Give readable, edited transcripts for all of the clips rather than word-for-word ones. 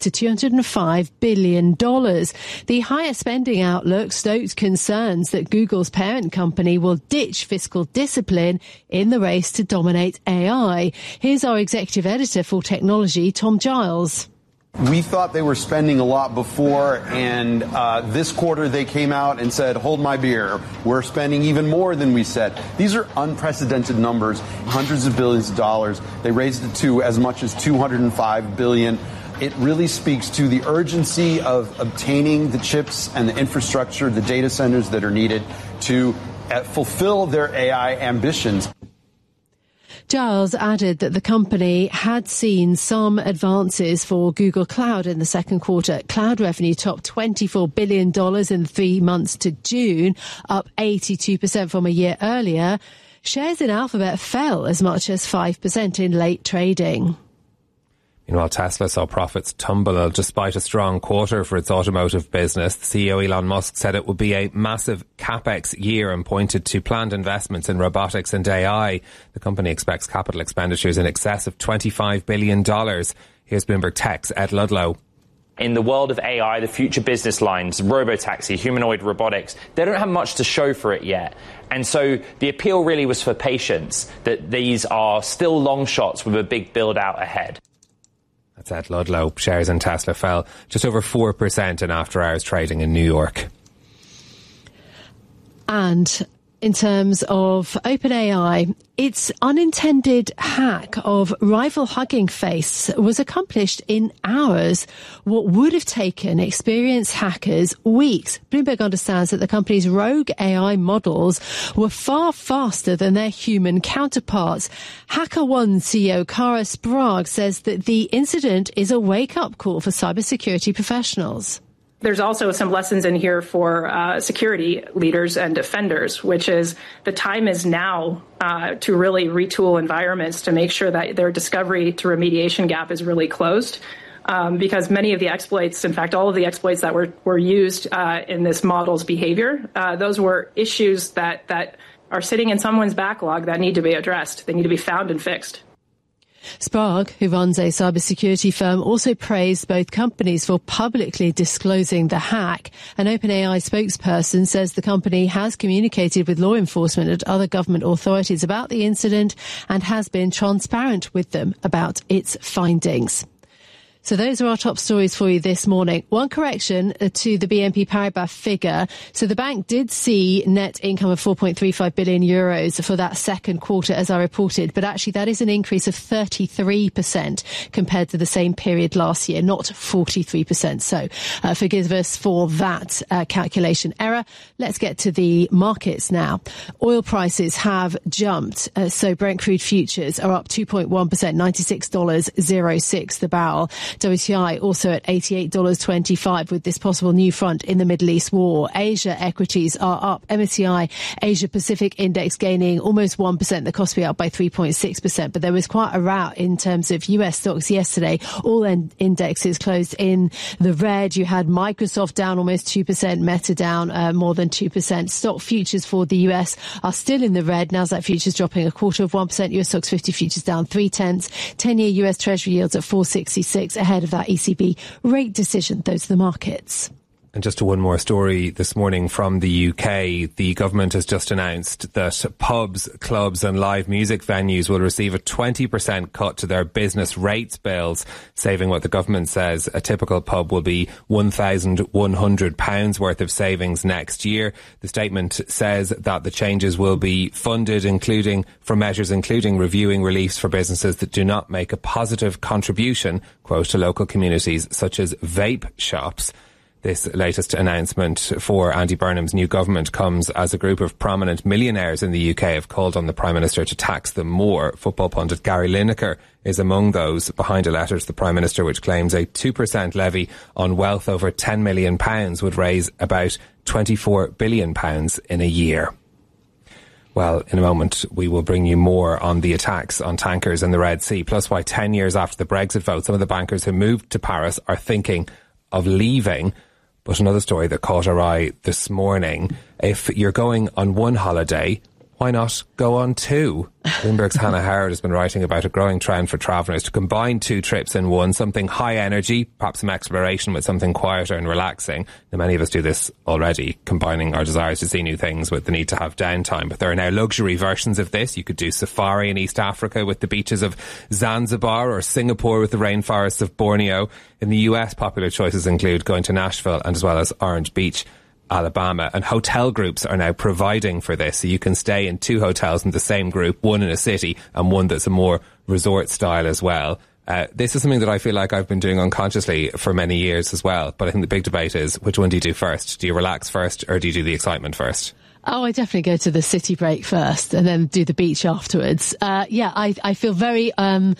to $205 billion. The higher spending outlook stoked concerns that Google's parent company will ditch fiscal discipline in the race to dominate AI. Here's our executive editor for technology, Tom Giles. We thought they were spending a lot before, and this quarter they came out and said, hold my beer, we're spending even more than we said. These are unprecedented numbers, hundreds of billions of dollars. They raised it to as much as $205 billion. It really speaks to the urgency of obtaining the chips and the infrastructure, the data centers that are needed to fulfill their AI ambitions. Giles added that the company had seen some advances for Google Cloud in the second quarter. Cloud revenue topped $24 billion in the 3 months to June, up 82% from a year earlier. Shares in Alphabet fell as much as 5% in late trading. Meanwhile, Tesla saw profits tumble despite a strong quarter for its automotive business. The CEO Elon Musk said it would be a massive capex year and pointed to planned investments in robotics and AI. The company expects capital expenditures in excess of $25 billion. Here's Bloomberg Tech's Ed Ludlow. In the world of AI, the future business lines, robotaxi, humanoid robotics, they don't have much to show for it yet. And so the appeal really was for patience, that these are still long shots with a big build out ahead. That's Ed Ludlow. Shares in Tesla fell just over 4% in after-hours trading in New York. And in terms of OpenAI, its unintended hack of rival Hugging Face was accomplished in hours, what would have taken experienced hackers weeks. Bloomberg understands that the company's rogue AI models were far faster than their human counterparts. HackerOne CEO Kara Sprague says that the incident is a wake-up call for cybersecurity professionals. There's also some lessons in here for security leaders and defenders, which is the time is now to really retool environments to make sure that their discovery to remediation gap is really closed. Because many of the exploits, in fact, all of the exploits that were used in this model's behavior, those were issues that are sitting in someone's backlog that need to be addressed. They need to be found and fixed. Sprague, who runs a cybersecurity firm, also praised both companies for publicly disclosing the hack. An OpenAI spokesperson says the company has communicated with law enforcement and other government authorities about the incident and has been transparent with them about its findings. So those are our top stories for you this morning. One correction to the BNP Paribas figure. So the bank did see net income of 4.35 billion euros for that second quarter, as I reported, but actually that is an increase of 33% compared to the same period last year, not 43%. So forgive us for that calculation error. Let's get to the markets now. Oil prices have jumped. So Brent crude futures are up 2.1%, $96.06 the barrel. WTI also at $88.25 with this possible new front in the Middle East war. Asia equities are up. MSCI Asia Pacific Index gaining almost 1%. The Kospi up by 3.6%. But there was quite a rout in terms of US stocks yesterday. All indexes closed in the red. You had Microsoft down almost 2%, Meta down more than 2%. Stock futures for the US are still in the red. Nasdaq futures dropping 0.25%. US stocks 50 futures down 0.3. 10-year US Treasury yields at 4.66 ahead of that ECB rate decision. Those are the markets. And just one more story this morning from the UK. The government has just announced that pubs, clubs and live music venues will receive a 20% cut to their business rates bills, saving what the government says a typical pub will be £1,100 worth of savings next year. The statement says that the changes will be funded including reviewing reliefs for businesses that do not make a positive contribution, quote, to local communities such as vape shops. This latest announcement for Andy Burnham's new government comes as a group of prominent millionaires in the UK have called on the Prime Minister to tax them more. Football pundit Gary Lineker is among those behind a letter to the Prime Minister which claims a 2% levy on wealth over £10 million would raise about £24 billion in a year. Well, in a moment, we will bring you more on the attacks on tankers in the Red Sea, plus why 10 years after the Brexit vote, some of the bankers who moved to Paris are thinking of leaving. But another story that caught our eye this morning, if you're going on one holiday, why not go on two? Bloomberg's Hannah Howard has been writing about a growing trend for travellers to combine two trips in one, something high energy, perhaps some exploration, with something quieter and relaxing. Now, many of us do this already, combining our desires to see new things with the need to have downtime. But there are now luxury versions of this. You could do safari in East Africa with the beaches of Zanzibar, or Singapore with the rainforests of Borneo. In the US, popular choices include going to Nashville and as well as Orange Beach, Alabama, and hotel groups are now providing for this. So you can stay in two hotels in the same group, one in a city and one that's a more resort style as well. This is something that I feel like I've been doing unconsciously for many years as well. But I think the big debate is, which one do you do first? Do you relax first or do you do the excitement first? Oh, I definitely go to the city break first and then do the beach afterwards. I feel very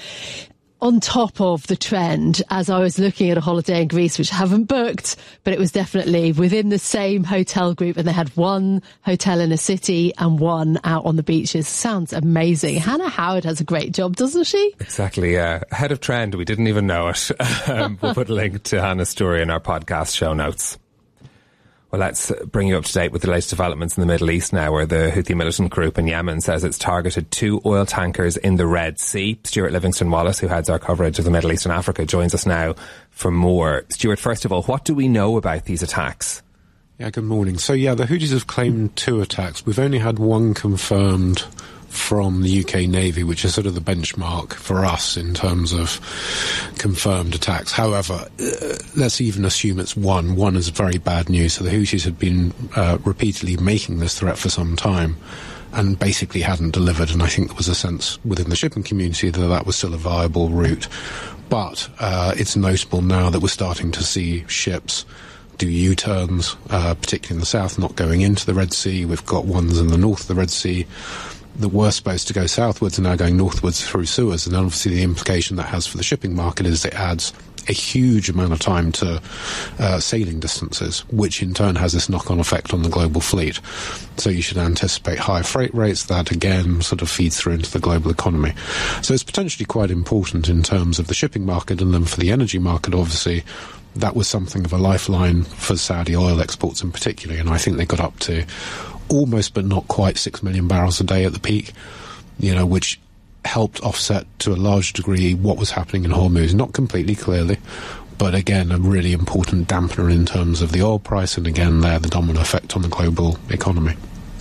on top of the trend as I was looking at a holiday in Greece, which I haven't booked, but it was definitely within the same hotel group, and they had one hotel in a city and one out on the beaches. Sounds amazing. Hannah Howard has a great job, doesn't she? Exactly, yeah. Ahead of trend, we didn't even know it. We'll put a link to Hannah's story in our podcast show notes. Well, let's bring you up to date with the latest developments in the Middle East now, where the Houthi militant group in Yemen says it's targeted 2 oil tankers in the Red Sea. Stuart Livingston-Wallace, who heads our coverage of the Middle East and Africa, joins us now for more. Stuart, first of all, what do we know about these attacks? Yeah, good morning. So, the Houthis have claimed 2 attacks. We've only had one confirmed from the UK Navy, which is sort of the benchmark for us in terms of confirmed attacks. However, let's even assume it's one. One is very bad news. So the Houthis had been repeatedly making this threat for some time and basically hadn't delivered. And I think there was a sense within the shipping community that that was still a viable route. But it's notable now that we're starting to see ships do U-turns, particularly in the south, not going into the Red Sea. We've got ones in the north of the Red Sea that were supposed to go southwards and now going northwards through Suez. And obviously the implication that has for the shipping market is it adds a huge amount of time to sailing distances, which in turn has this knock-on effect on the global fleet. So you should anticipate higher freight rates. That again sort of feeds through into the global economy. So it's potentially quite important in terms of the shipping market, and then for the energy market, obviously, that was something of a lifeline for Saudi oil exports in particular, and I think they got up to almost but not quite 6 million barrels a day at the peak, which helped offset to a large degree what was happening in Hormuz. Not completely, clearly, but again, a really important dampener in terms of the oil price, and again, there, the domino effect on the global economy.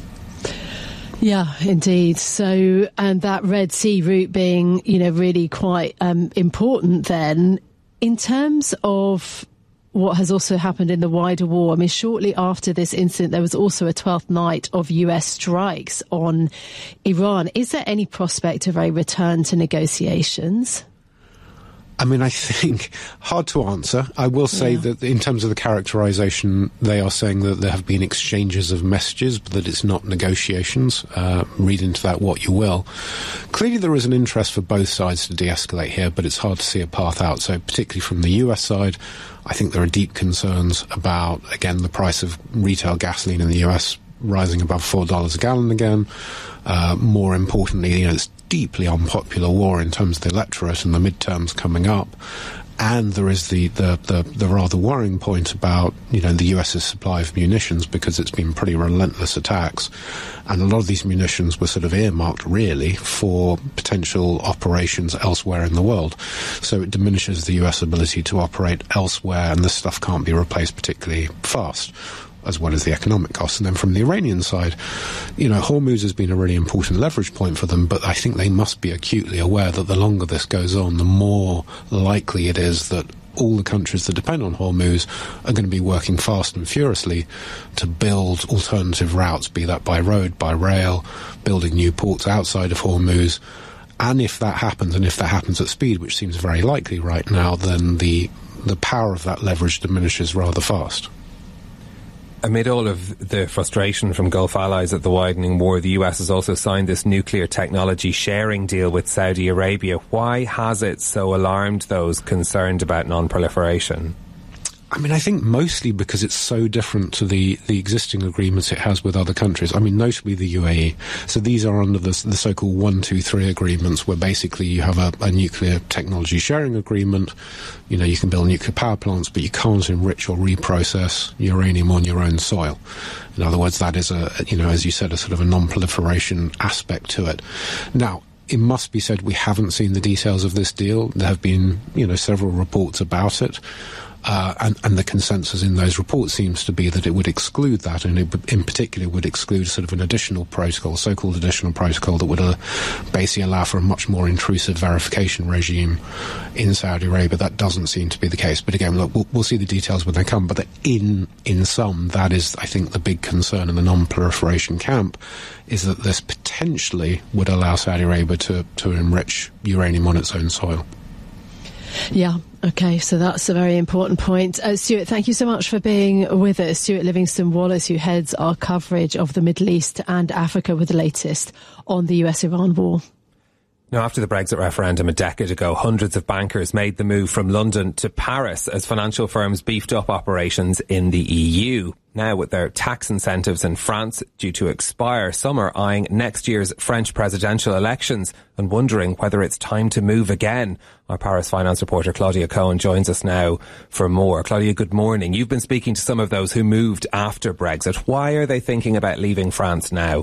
Yeah, indeed. So, and that Red Sea route being, really quite important then, in terms of what has also happened in the wider war. I mean, shortly after this incident, there was also a 12th night of US strikes on Iran. Is there any prospect of a return to negotiations? I mean, I think hard to answer. I will say that in terms of the characterization, they are saying that there have been exchanges of messages, but that it's not negotiations. Read into that what you will. Clearly there is an interest for both sides to de-escalate here, but it's hard to see a path out. So particularly from the US side, I think there are deep concerns about, again, the price of retail gasoline in the US rising above $4 a gallon again. More importantly, it's deeply unpopular war in terms of the electorate and the midterms coming up. And there is the rather worrying point about, the US's supply of munitions, because it's been pretty relentless attacks. And a lot of these munitions were sort of earmarked, really, for potential operations elsewhere in the world. So it diminishes the US ability to operate elsewhere, and this stuff can't be replaced particularly fast, as well as the economic costs. And then from the Iranian side, Hormuz has been a really important leverage point for them, but I think they must be acutely aware that the longer this goes on, the more likely it is that all the countries that depend on Hormuz are going to be working fast and furiously to build alternative routes, be that by road, by rail, building new ports outside of Hormuz. And if that happens, and if that happens at speed, which seems very likely right now, then the power of that leverage diminishes rather fast. Amid all of the frustration from Gulf allies at the widening war, the US has also signed this nuclear technology sharing deal with Saudi Arabia. Why has it so alarmed those concerned about non-proliferation? I mean, I think mostly because it's so different to the existing agreements it has with other countries. I mean, notably the UAE. So these are under the so-called 1, 2, 3 agreements, where basically you have a nuclear technology sharing agreement. You know, you can build nuclear power plants, but you can't enrich or reprocess uranium on your own soil. In other words, that is as you said, a sort of a non-proliferation aspect to it. Now, it must be said we haven't seen the details of this deal. There have been, several reports about it. And the consensus in those reports seems to be that it would exclude that, and it in particular would exclude sort of an additional protocol, so-called additional protocol, that would basically allow for a much more intrusive verification regime in Saudi Arabia. That doesn't seem to be the case. But again, look, we'll see the details when they come. But in sum, that is, I think, the big concern in the non-proliferation camp, is that this potentially would allow Saudi Arabia to enrich uranium on its own soil. Yeah, okay, so that's a very important point. Stuart, thank you so much for being with us. Stuart Livingston-Wallace, who heads our coverage of the Middle East and Africa with the latest on the US-Iran war. Now, after the Brexit referendum a decade ago, hundreds of bankers made the move from London to Paris as financial firms beefed up operations in the EU. Now, with their tax incentives in France due to expire, some are eyeing next year's French presidential elections and wondering whether it's time to move again. Our Paris finance reporter Claudia Cohen joins us now for more. Claudia, good morning. You've been speaking to some of those who moved after Brexit. Why are they thinking about leaving France now?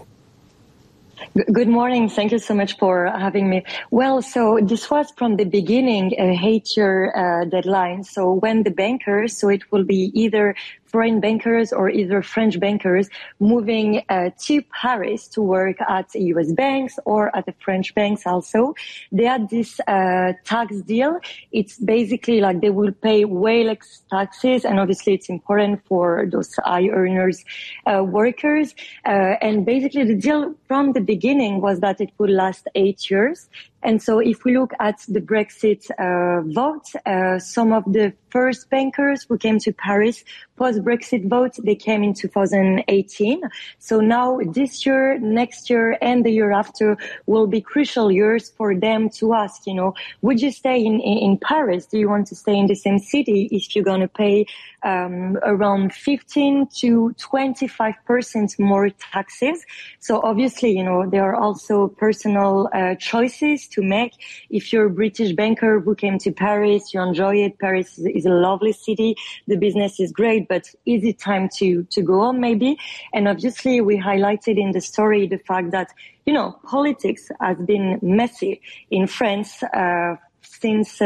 Good morning. Thank you so much for having me. Well, so this was from the beginning a 8-year deadline. So when the bankers, so it will be either foreign bankers or either French bankers moving to Paris to work at US banks or at the French banks also. They had this tax deal. It's basically like they will pay way less taxes, and obviously it's important for those high earners workers. And basically the deal from the beginning was that it would last 8 years. And so if we look at the Brexit vote, some of the first bankers who came to Paris post-Brexit vote, they came in 2018. So now this year, next year, and the year after will be crucial years for them to ask, would you stay in Paris? Do you want to stay in the same city if you're going to pay around 15 to 25% more taxes? So obviously, there are also personal choices to make. If you're a British banker who came to Paris, you enjoy it. Paris is a lovely city. The business is great, but is it time to go on maybe? And obviously we highlighted in the story the fact that, politics has been messy in France, since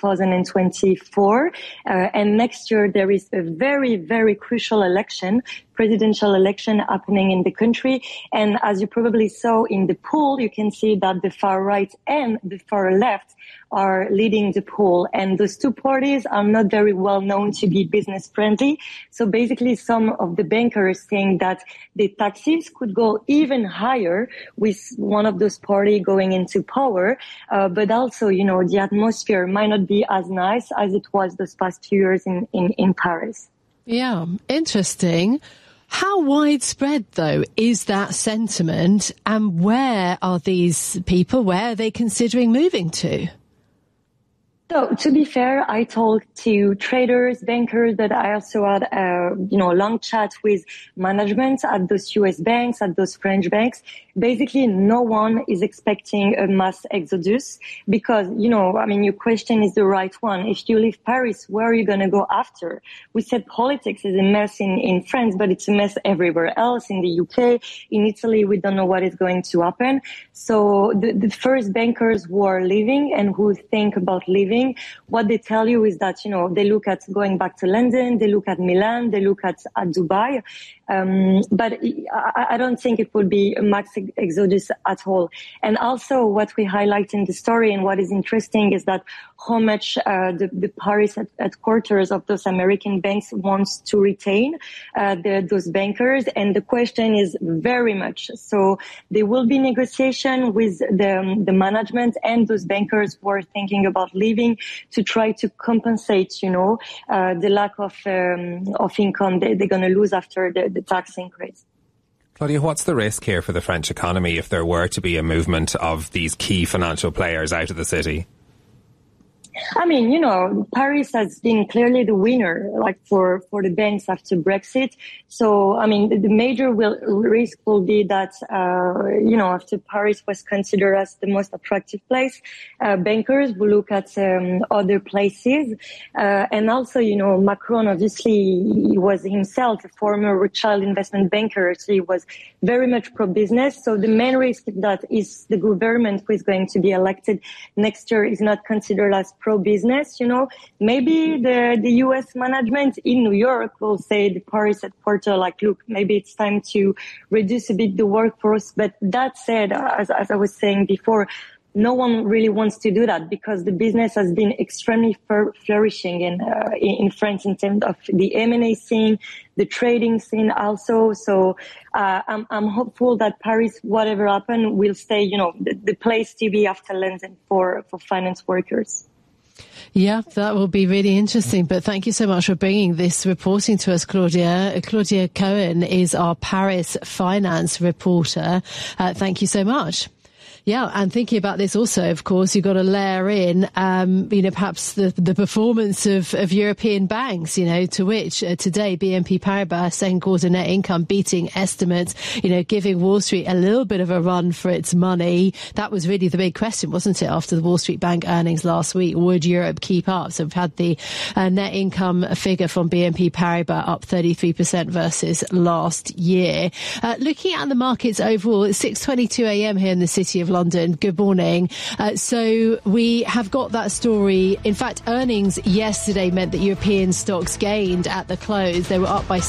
2024. And next year there is a very, very crucial presidential election happening in the country. And as you probably saw in the poll, you can see that the far right and the far left are leading the poll. And those two parties are not very well known to be business friendly. So basically some of the bankers think that the taxes could go even higher with one of those parties going into power. But also, the atmosphere might not be as nice as it was those past few years in Paris. Yeah, interesting. How widespread, though, is that sentiment, and where are these people, where are they considering moving to? So, to be fair, I talked to traders, bankers, but I also had, a long chat with management at those US banks, at those French banks. Basically, no one is expecting a mass exodus because, your question is the right one. If you leave Paris, where are you going to go after? We said politics is a mess in France, but it's a mess everywhere else, in the UK, in Italy. We don't know what is going to happen. So the first bankers who are leaving and who think about leaving, what they tell you is that, they look at going back to London, they look at Milan, they look at Dubai. But I don't think it would be a max exodus at all. And also what we highlight in the story and what is interesting is that how much the Paris headquarters of those American banks wants to retain those bankers. And the question is very much. So there will be negotiation with the management and those bankers who are thinking about leaving to try to compensate, the lack of income they're going to lose after the tax increase. Claudia, what's the risk here for the French economy if there were to be a movement of these key financial players out of the city? I mean, Paris has been clearly the winner, like for the banks after Brexit. So, I mean, the major risk will be that, after Paris was considered as the most attractive place, bankers will look at other places. And also, Macron, obviously, he was himself a former Rothschild investment banker. So he was very much pro-business. So the main risk that is the government who is going to be elected next year is not considered as pro-business, Maybe the U.S. management in New York will say the Paris headquarters, like, look, maybe it's time to reduce a bit the workforce. But that said, as I was saying before, no one really wants to do that because the business has been extremely flourishing in France in terms of the M&A scene, the trading scene also. So I'm hopeful that Paris, whatever happens, will stay, the place to be after London for finance workers. Yeah, that will be really interesting. But thank you so much for bringing this reporting to us, Claudia. Claudia Cohen is our Paris finance reporter. Thank you so much. Yeah, and thinking about this also, of course, you've got to layer in, perhaps the performance of European banks, to which today BNP Paribas second quarter net income beating estimates, giving Wall Street a little bit of a run for its money. That was really the big question, wasn't it? After the Wall Street Bank earnings last week, would Europe keep up? So we've had the net income figure from BNP Paribas up 33% versus last year. Looking at the markets overall, it's 6:22 a.m. here in the city of London. Good morning. So we have got that story. In fact, earnings yesterday meant that European stocks gained at the close. They were up by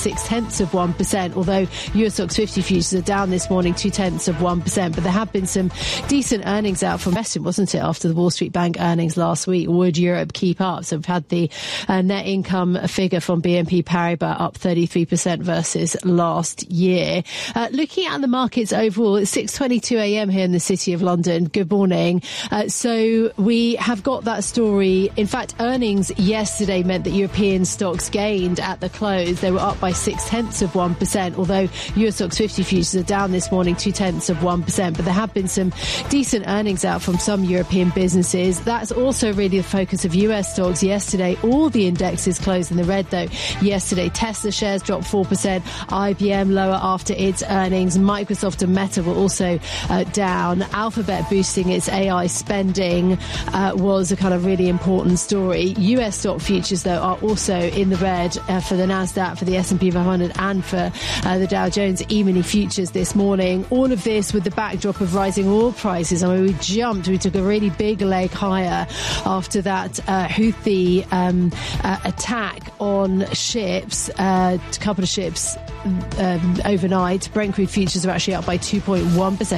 0.6%, although US Stocks 50 futures are down this morning 0.2%. But there have been some decent earnings out from Western, wasn't it, after the Wall Street Bank earnings last week? Would Europe keep up? So we've had the net income figure from BNP Paribas up 33% versus last year. Looking at the markets overall, it's 6:22 a.m. here in the city of London. Good morning. So we have got that story. In fact, earnings yesterday meant that European stocks gained at the close. They were up by 0.6%, although US Stocks 50 futures are down this morning 0.2%. But there have been some decent earnings out from some European businesses. That's also really the focus of US stocks yesterday. All the indexes closed in the red, though. Yesterday, Tesla shares dropped 4%, IBM lower after its earnings. Microsoft and Meta were also down. Alphabet boosting its AI spending was a kind of really important story. US stock futures, though, are also in the red for the NASDAQ, for the S&P 500 and for the Dow Jones E-mini futures this morning. All of this with the backdrop of rising oil prices. I mean, we took a really big leg higher after that Houthi attack on ships, a couple of ships overnight. Brent crude futures are actually up by 2.1%,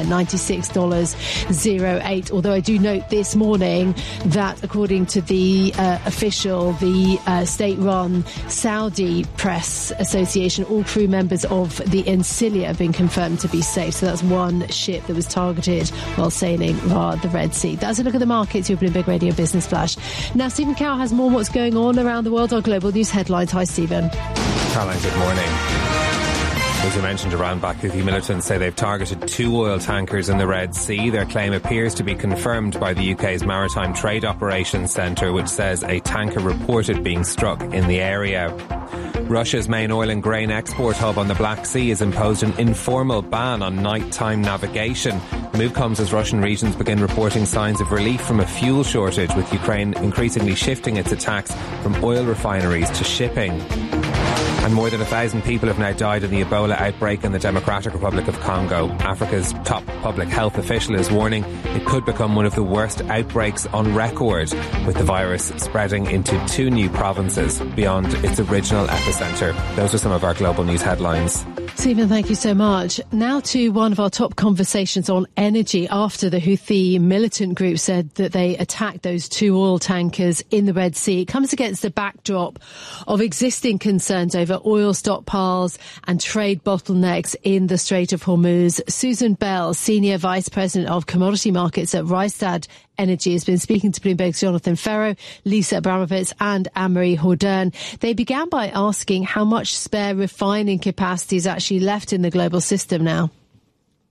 $96.08. Although I do note this morning that according to the state-run Saudi Press Association, all crew members of the Encilia have been confirmed to be safe. So that's one ship that was targeted while sailing via the Red Sea. That's a look at the markets. You're Bloomberg Big Radio Business Flash. Now, Stephen Cowell has more on what's going on around the world. Our global news headlines. Hi, Stephen. Caroline, good morning. As I mentioned, Iran-backed Houthi militants say they've targeted 2 oil tankers in the Red Sea. Their claim appears to be confirmed by the UK's Maritime Trade Operations Centre, which says a tanker reported being struck in the area. Russia's main oil and grain export hub on the Black Sea has imposed an informal ban on nighttime navigation. The move comes as Russian regions begin reporting signs of relief from a fuel shortage, with Ukraine increasingly shifting its attacks from oil refineries to shipping. And more than 1,000 people have now died in the Ebola outbreak in the Democratic Republic of Congo. Africa's top public health official is warning it could become one of the worst outbreaks on record, with the virus spreading into 2 new provinces beyond its original epicenter. Those are some of our global news headlines. Stephen, thank you so much. Now to one of our top conversations on energy after the Houthi militant group said that they attacked those 2 oil tankers in the Red Sea. It comes against the backdrop of existing concerns over oil stockpiles and trade bottlenecks in the Strait of Hormuz. Susan Bell, Senior Vice President of Commodity Markets at Rystad Energy, has been speaking to Bloomberg's Jonathan Ferro, Lisa Abramovitz and Anne-Marie Hordern. They began by asking how much spare refining capacity is actually left in the global system now.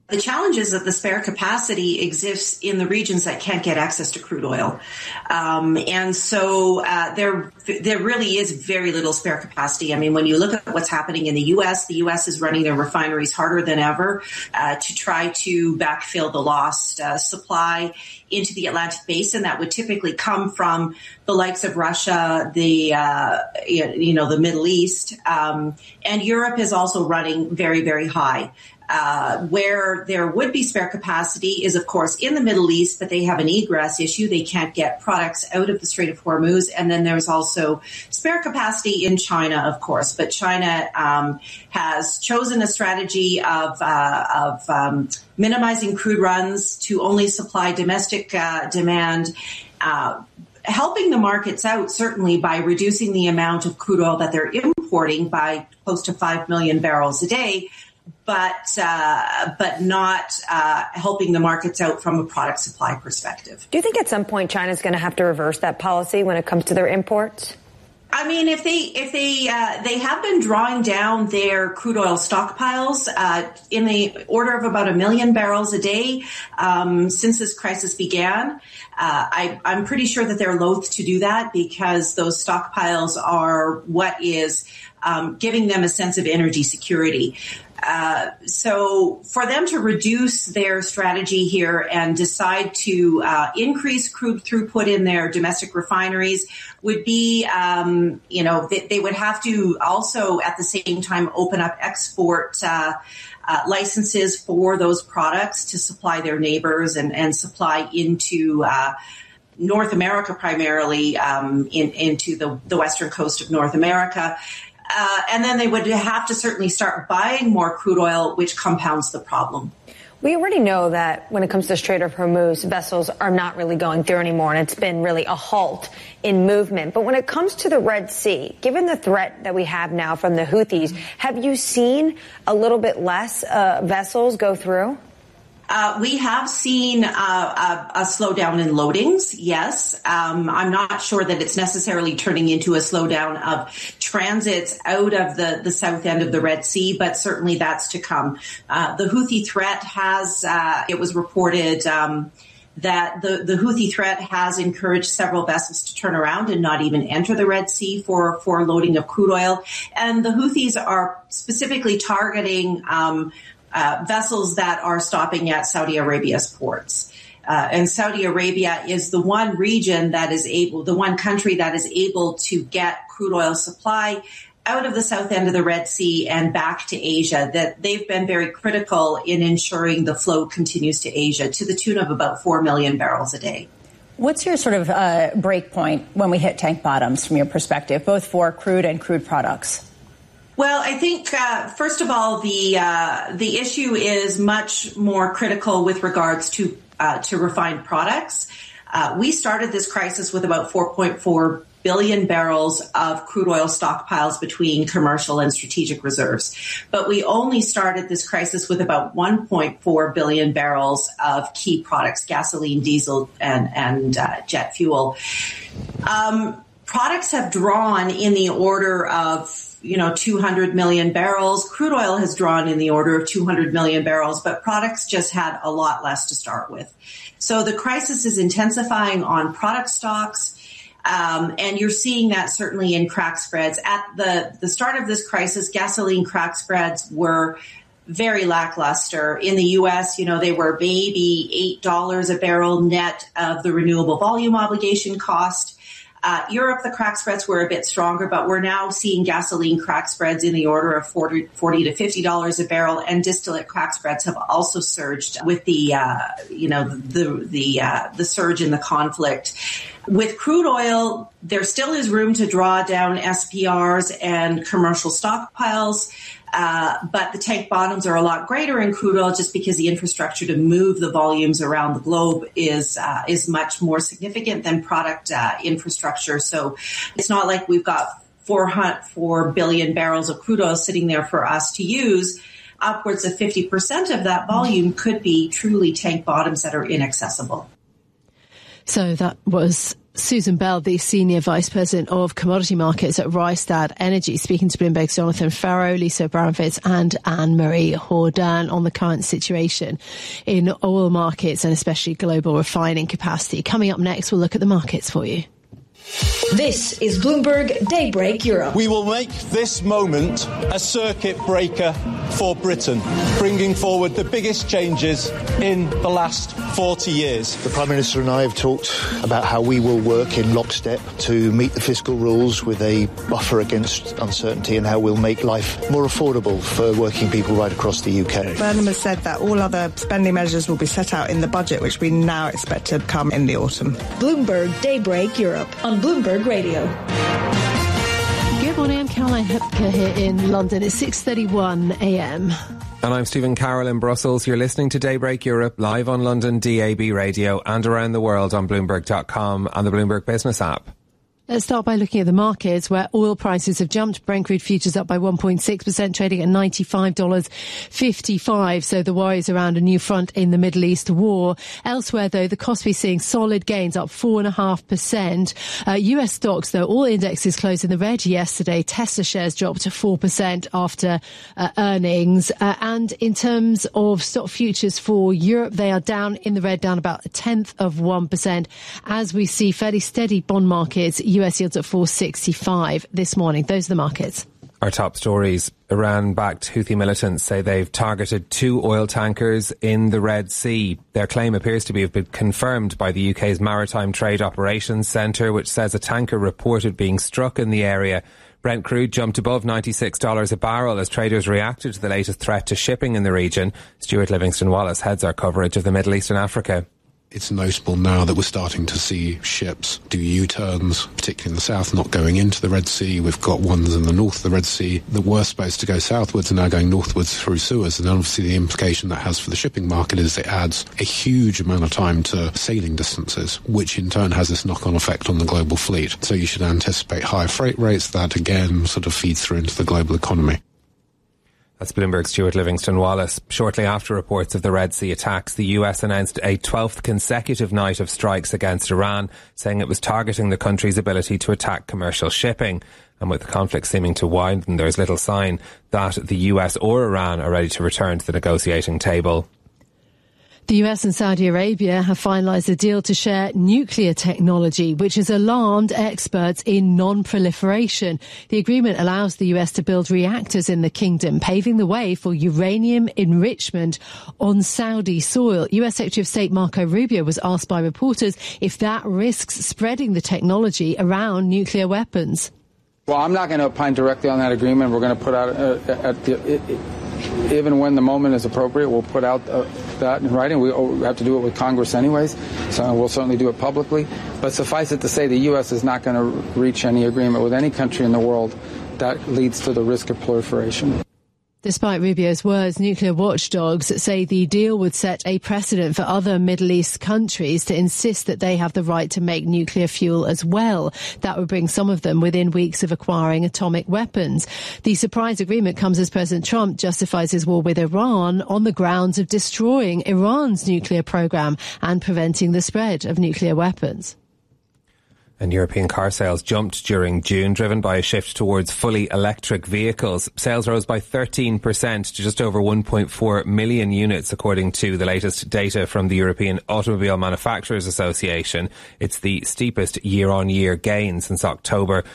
The challenge is that the spare capacity exists in the regions that can't get access to crude oil. And so there really is very little spare capacity. I mean, when you look at what's happening in the U.S. is running their refineries harder than ever to try to backfill the lost supply into the Atlantic Basin that would typically come from the likes of Russia, the Middle East, and Europe is also running very, very high. Where there would be spare capacity is, of course, in the Middle East, but they have an egress issue. They can't get products out of the Strait of Hormuz. And then there's also spare capacity in China, of course. But China has chosen a strategy of minimizing crude runs to only supply domestic demand, helping the markets out, certainly, by reducing the amount of crude oil that they're importing by close to 5 million barrels a day. But not helping the markets out from a product supply perspective. Do you think at some point China's going to have to reverse that policy when it comes to their imports? I mean, if they have been drawing down their crude oil stockpiles in the order of about 1 million barrels a day since this crisis began. I'm pretty sure that they're loath to do that because those stockpiles are what is giving them a sense of energy security. So for them to reduce their strategy here and decide to increase crude throughput in their domestic refineries would be, they would have to also at the same time open up export licenses for those products to supply their neighbors and supply into North America primarily, into the western coast of North America. And then they would have to certainly start buying more crude oil, which compounds the problem. We already know that when it comes to the Strait of Hormuz, vessels are not really going through anymore, and it's been really a halt in movement. But when it comes to the Red Sea, given the threat that we have now from the Houthis, have you seen a little bit less vessels go through? We have seen a slowdown in loadings, yes. I'm not sure that it's necessarily turning into a slowdown of transits out of the south end of the Red Sea, but certainly that's to come. The Houthi threat has, it was reported that the Houthi threat has encouraged several vessels to turn around and not even enter the Red Sea for loading of crude oil. And the Houthis are specifically targeting vessels that are stopping at Saudi Arabia's ports. And Saudi Arabia is the one region that is the one country that is able to get crude oil supply out of the south end of the Red Sea and back to Asia. That they've been very critical in ensuring the flow continues to Asia to the tune of about 4 million barrels a day. What's your sort of break point when we hit tank bottoms from your perspective, both for crude and crude products? Well, I think, first of all, the issue is much more critical with regards to refined products. We started this crisis with about 4.4 billion barrels of crude oil stockpiles between commercial and strategic reserves. But we only started this crisis with about 1.4 billion barrels of key products, gasoline, diesel, and jet fuel. Products have drawn in the order of 200 million barrels. Crude oil has drawn in the order of 200 million barrels, but products just had a lot less to start with. So the crisis is intensifying on product stocks, and you're seeing that certainly in crack spreads. At the start of this crisis, gasoline crack spreads were very lackluster. In the U.S., they were maybe $8 a barrel net of the renewable volume obligation cost. Europe, the crack spreads were a bit stronger, but we're now seeing gasoline crack spreads in the order of $40 to $50 a barrel, and distillate crack spreads have also surged with the surge in the conflict. With crude oil, there still is room to draw down SPRs and commercial stockpiles. But the tank bottoms are a lot greater in crude oil just because the infrastructure to move the volumes around the globe is much more significant than product infrastructure. So it's not like we've got 4 billion barrels of crude oil sitting there for us to use. Upwards of 50% of that volume could be truly tank bottoms that are inaccessible. So that was Susan Bell, the Senior Vice President of Commodity Markets at Rystad Energy, speaking to Bloomberg's Jonathan Farrow, Lisa Brownfitz and Anne-Marie Hordan on the current situation in oil markets and especially global refining capacity. Coming up next, we'll look at the markets for you. This is Bloomberg Daybreak Europe. We will make this moment a circuit breaker for Britain, bringing forward the biggest changes in the last 40 years. The Prime Minister and I have talked about how we will work in lockstep to meet the fiscal rules with a buffer against uncertainty and how we'll make life more affordable for working people right across the UK. Burnham has said that all other spending measures will be set out in the budget, which we now expect to come in the autumn. Bloomberg Daybreak Europe on Bloomberg Radio. Good morning, I'm Caroline Hepker here in London. It's 6:31 a.m. And I'm Stephen Carroll in Brussels. You're listening to Daybreak Europe live on London DAB radio and around the world on Bloomberg.com and the Bloomberg Business app. Let's start by looking at the markets where oil prices have jumped. Brent crude futures up by 1.6%, trading at $95.55. So the worries around a new front in the Middle East war. Elsewhere, though, the Kospi seeing solid gains up 4.5%. US stocks, though, all indexes closed in the red yesterday. Tesla shares dropped to 4% after earnings. And in terms of stock futures for Europe, they are down in the red, down about 0.1% as we see fairly steady bond markets. US yields at 4.65 this morning. Those are the markets. Our top stories. Iran-backed Houthi militants say they've targeted 2 oil tankers in the Red Sea. Their claim appears to have been confirmed by the UK's Maritime Trade Operations Centre, which says a tanker reported being struck in the area. Brent crude jumped above $96 a barrel as traders reacted to the latest threat to shipping in the region. Stuart Livingston-Wallace heads our coverage of the Middle East and Africa. It's notable now that we're starting to see ships do U-turns, particularly in the south, not going into the Red Sea. We've got ones in the north of the Red Sea that were supposed to go southwards and now going northwards through Suez. And obviously the implication that has for the shipping market is it adds a huge amount of time to sailing distances, which in turn has this knock-on effect on the global fleet. So you should anticipate higher freight rates. That again sort of feeds through into the global economy. That's Bloomberg's Stuart Livingston-Wallace. Shortly after reports of the Red Sea attacks, the US announced a 12th consecutive night of strikes against Iran, saying it was targeting the country's ability to attack commercial shipping. And with the conflict seeming to widen, there's little sign that the US or Iran are ready to return to the negotiating table. The US and Saudi Arabia have finalised a deal to share nuclear technology, which has alarmed experts in non-proliferation. The agreement allows the US to build reactors in the kingdom, paving the way for uranium enrichment on Saudi soil. US Secretary of State Marco Rubio was asked by reporters if that risks spreading the technology around nuclear weapons. Well, I'm not going to opine directly on that agreement. We're going to put out even when the moment is appropriate, we'll put out that in writing. We have to do it with Congress anyways, so we'll certainly do it publicly. But suffice it to say, the U.S. is not going to reach any agreement with any country in the world that leads to the risk of proliferation. Despite Rubio's words, nuclear watchdogs say the deal would set a precedent for other Middle East countries to insist that they have the right to make nuclear fuel as well. That would bring some of them within weeks of acquiring atomic weapons. The surprise agreement comes as President Trump justifies his war with Iran on the grounds of destroying Iran's nuclear program and preventing the spread of nuclear weapons. And European car sales jumped during June, driven by a shift towards fully electric vehicles. Sales rose by 13% to just over 1.4 million units, according to the latest data from the European Automobile Manufacturers Association. It's the steepest year-on-year gain since October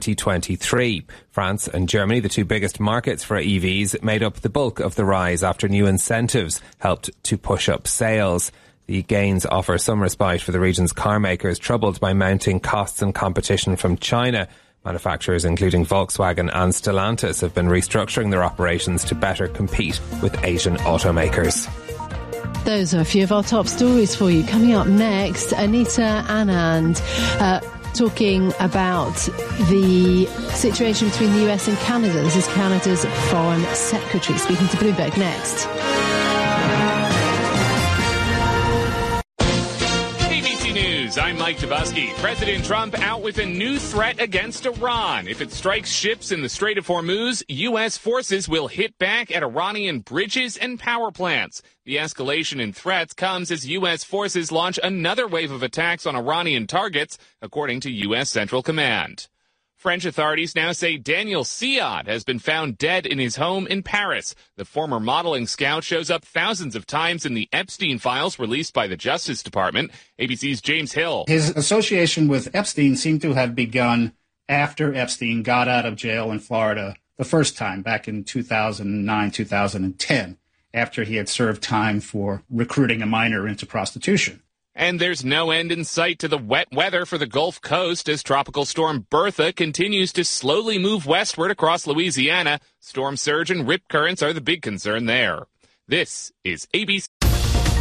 2023. France and Germany, the two biggest markets for EVs, made up the bulk of the rise after new incentives helped to push up sales. The gains offer some respite for the region's car makers troubled by mounting costs and competition from China. Manufacturers including Volkswagen and Stellantis have been restructuring their operations to better compete with Asian automakers. Those are a few of our top stories for you. Coming up next, Anita Anand talking about the situation between the US and Canada. This is Canada's Foreign Secretary speaking to Bloomberg next. I'm Mike Mike Dubusky. President Trump out with a new threat against Iran. If it strikes ships in the Strait of Hormuz, U.S. forces will hit back at Iranian bridges and power plants. The escalation in threats comes as U.S. forces launch another wave of attacks on Iranian targets, according to U.S. Central Command. French authorities now say Daniel Siad has been found dead in his home in Paris. The former modeling scout shows up thousands of times in the Epstein files released by the Justice Department. ABC's James Hill. His association with Epstein seemed to have begun after Epstein got out of jail in Florida the first time, back in 2009, 2010, after he had served time for recruiting a minor into prostitution. And there's no end in sight to the wet weather for the Gulf Coast as Tropical Storm Bertha continues to slowly move westward across Louisiana. Storm surge and rip currents are the big concern there. This is ABC.